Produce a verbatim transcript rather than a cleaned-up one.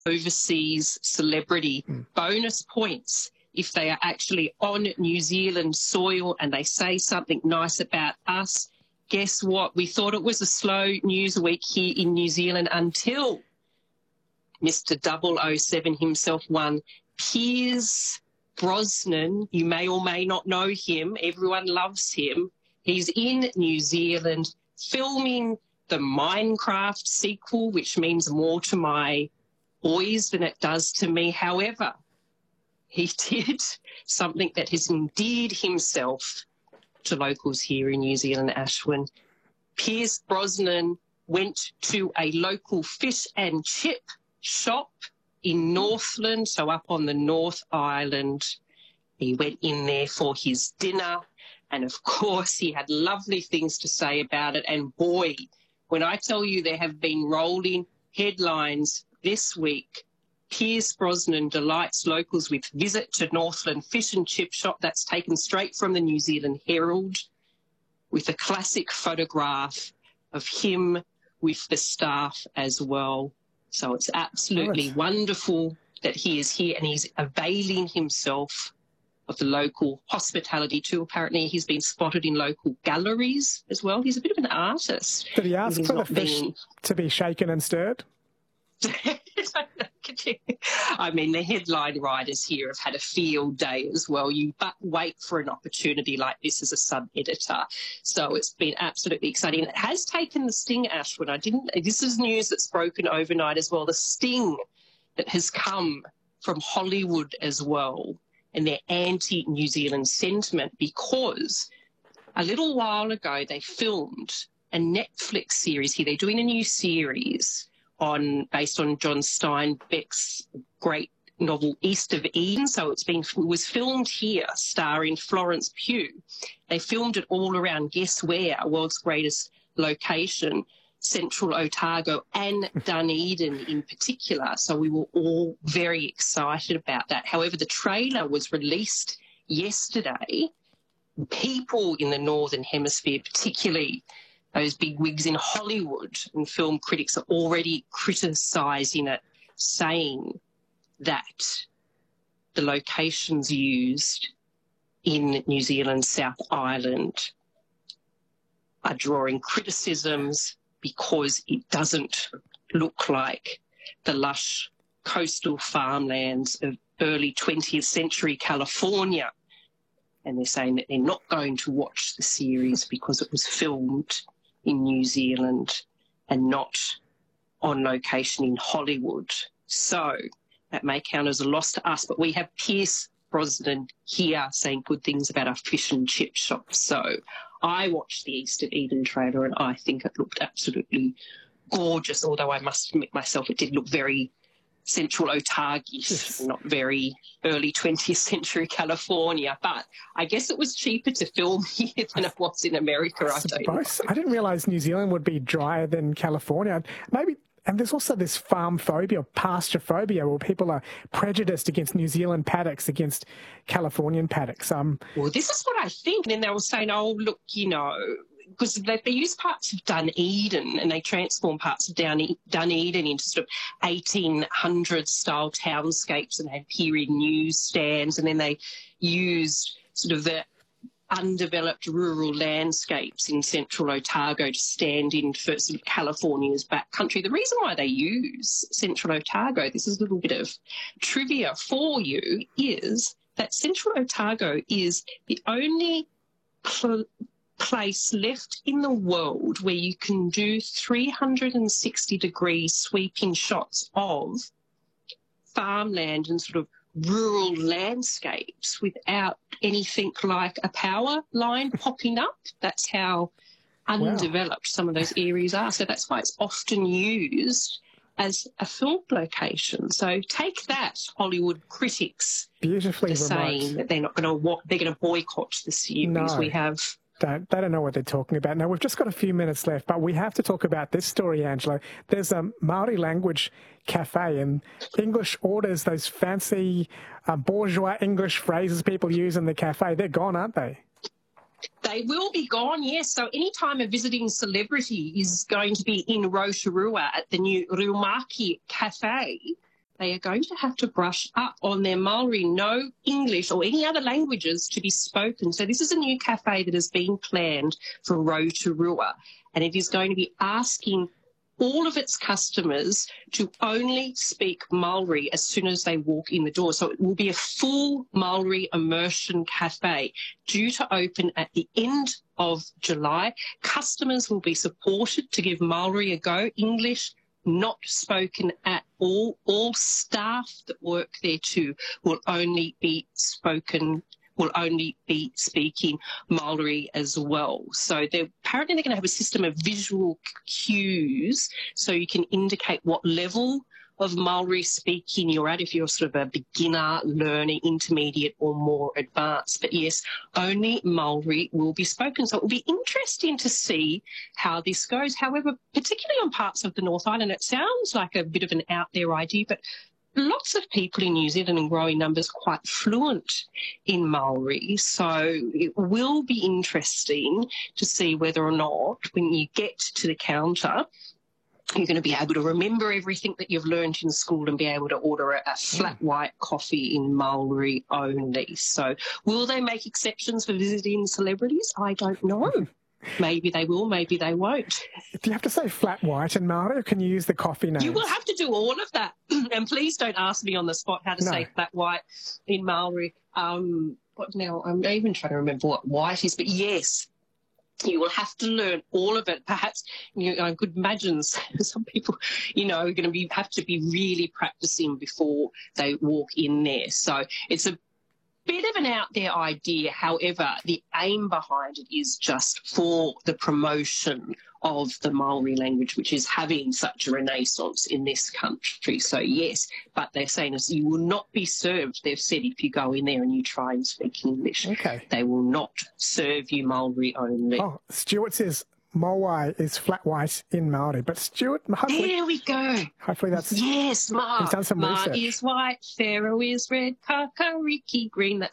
overseas celebrity mm. bonus points if they are actually on New Zealand soil and they say something nice about us. Guess what? We thought it was a slow news week here in New Zealand until Mister double oh seven himself won. Pierce Brosnan, you may or may not know him. Everyone loves him. He's in New Zealand filming the Minecraft sequel, which means more to my boys than it does to me. However, he did something that has endeared himself to locals here in New Zealand, Ashwin. Pierce Brosnan went to a local fish and chip shop in Northland, so up on the North Island. He went in there for his dinner, and of course he had lovely things to say about it. And boy, when I tell you there have been rolling headlines this week, Pierce Brosnan delights locals with visit to Northland Fish and Chip Shop. That's taken straight from the New Zealand Herald, with a classic photograph of him with the staff as well. So it's absolutely nice. Wonderful that he is here and he's availing himself of the local hospitality too. Apparently he's been spotted in local galleries as well. He's a bit of an artist. Did he ask for the fish been... to be shaken and stirred? I mean, the headline writers here have had a field day as well. You but wait for an opportunity like this as a sub-editor. So it's been absolutely exciting. It has taken the sting, Ashwin. I didn't. This is news that's broken overnight as well. The sting that has come from Hollywood as well and their anti-New Zealand sentiment, because a little while ago they filmed a Netflix series here. They're doing a new series on based on John Steinbeck's great novel East of Eden. So it's been it was filmed here, starring Florence Pugh. They filmed it all around, guess where, world's greatest location, Central Otago and Dunedin in particular. So we were all very excited about that. However, the trailer was released yesterday. People in the Northern Hemisphere, particularly those big wigs in Hollywood and film critics, are already criticising it, saying that the locations used in New Zealand's South Island are drawing criticisms because it doesn't look like the lush coastal farmlands of early twentieth century California. And they're saying that they're not going to watch the series because it was filmed in New Zealand and not on location in Hollywood. So that may count as a loss to us, but we have Pierce Brosnan here saying good things about our fish and chip shop. So I watched the East of Eden trailer and I think it looked absolutely gorgeous, although I must admit myself it did look very Central Otago, yes. Not very early twentieth century California. But I guess it was cheaper to film here than it was in America, I, I don't know. I didn't realise New Zealand would be drier than California. Maybe, and there's also this farm phobia or pasture phobia where people are prejudiced against New Zealand paddocks against Californian paddocks. Um, well, this is what I think. And then they were saying, oh, look, you know, because they, they use parts of Dunedin and they transform parts of Dun- Dunedin into sort of eighteen hundred style townscapes and had period newsstands, and then they used sort of the undeveloped rural landscapes in Central Otago to stand in for sort of California's backcountry. The reason why they use Central Otago, this is a little bit of trivia for you, is that Central Otago is the only pl- place left in the world where you can do three hundred sixty degree sweeping shots of farmland and sort of rural landscapes without anything like a power line popping up. That's how undeveloped wow. some of those areas are. So that's why it's often used as a film location. So take that, Hollywood critics. Beautifully for saying that they're not going to they're going to boycott the series. No. We have. Don't, they don't know what they're talking about. Now, we've just got a few minutes left, but we have to talk about this story, Angela. There's a Māori language cafe, and English orders, those fancy uh, bourgeois English phrases people use in the cafe, they're gone, aren't they? They will be gone, yes. So anytime a visiting celebrity is going to be in Rotorua at the new Riumaki Cafe, they are going to have to brush up on their Maori, no English or any other languages to be spoken. So this is a new cafe that has been planned for Rotorua, and it is going to be asking all of its customers to only speak Maori as soon as they walk in the door. So it will be a full Maori immersion cafe due to open at the end of July. Customers will be supported to give Maori a go. English not spoken at all. All staff that work there too will only be spoken will only be speaking Maori as well. So they're apparently they're going to have a system of visual cues so you can indicate what level of Maori speaking you're at, if you're sort of a beginner, learner, intermediate or more advanced. But yes, only Maori will be spoken. So it will be interesting to see how this goes. However, particularly on parts of the North Island, it sounds like a bit of an out there idea, but lots of people in New Zealand in growing numbers quite fluent in Maori. So it will be interesting to see whether or not when you get to the counter, you're going to be able to remember everything that you've learned in school and be able to order a, a flat white coffee in Maori only. So will they make exceptions for visiting celebrities? I don't know. Maybe they will, maybe they won't. Do you have to say flat white in Maori, or can you use the coffee names? You will have to do all of that. And please don't ask me on the spot how to no. say flat white in Maori. Um, what now? I'm even trying to remember what white is, but yes, you will have to learn all of it. Perhaps, you know, I could imagine some people, you know, are going to be have to be really practicing before they walk in there. So it's a bit of an out there idea. However, the aim behind it is just for the promotion of the Maori language, which is having such a renaissance in this country. So yes, but they're saying is you will not be served. They've said if you go in there and you try and speak English, okay, they will not serve you Maori only. Oh, Stuart says Mowai is flat white in Maori, but Stuart, hopefully, there we go. Hopefully that's yes, Ma. He's done some Ma research. is white, Pharaoh is red, Kakariki green. That's